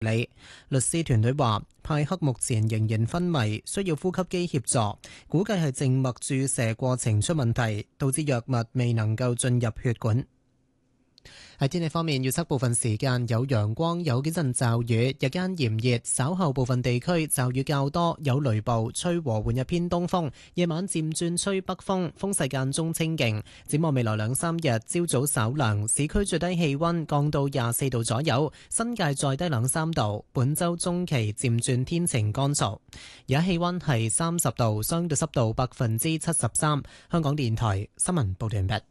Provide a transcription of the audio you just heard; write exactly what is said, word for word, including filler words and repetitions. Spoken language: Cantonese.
理。律師團隊話，派克目前仍然昏迷，需要呼吸機協助，估計係靜脈注射過程出問題，導致藥物未能夠進入血管。喺天氣方面，預測部分時間有陽光，有幾陣驟雨，日間炎熱，稍後部分地區驟雨較多，有雷暴，吹和緩日偏東風，夜晚漸轉吹北風，風勢間中清勁。展望未來兩三日，朝早稍涼，市區最低氣溫降到廿四度左右，新界再低兩三度。本週中期漸轉天晴乾燥。而家氣溫係三十度，相對濕度百分之七十三。香港電台新聞報道完畢。